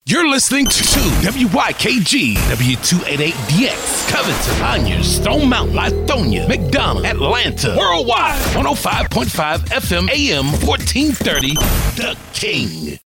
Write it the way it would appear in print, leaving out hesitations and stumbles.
You're listening to WYKG, W288DX, Covington, Onyers, Stone Mountain, Lithonia, McDonough, Atlanta, Worldwide, 105.5 FM, AM 1430, The King.